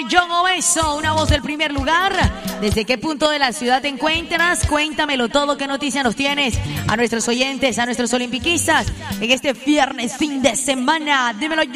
John Obeso, una voz del primer lugar. ¿Desde qué punto de la ciudad te encuentras? Cuéntamelo todo, qué noticia nos tienes a nuestros oyentes, a nuestros olimpiquistas en este viernes, fin de semana. Dímelo,